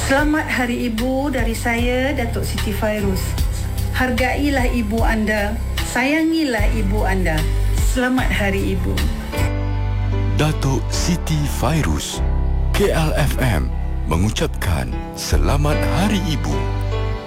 Selamat Hari Ibu dari saya, Datuk Siti Fairuz. Hargailah ibu anda, sayangilah ibu anda. Selamat Hari Ibu. Datuk Siti Fairuz, KLFM mengucapkan Selamat Hari Ibu.